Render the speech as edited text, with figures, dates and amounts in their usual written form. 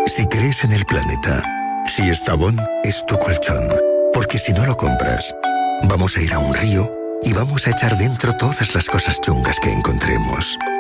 Si crees en el planeta, si Estavón es tu colchón, porque si no lo compras, vamos a ir a un río y vamos a echar dentro todas las cosas chungas que encontremos.